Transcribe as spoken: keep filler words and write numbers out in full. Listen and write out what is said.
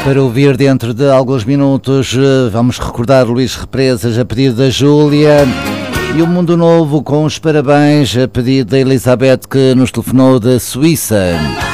Para ouvir dentro de alguns minutos, vamos recordar Luís Represas a pedido da Júlia e o Mundo Novo com os parabéns a pedido da Elizabeth, que nos telefonou da Suíça.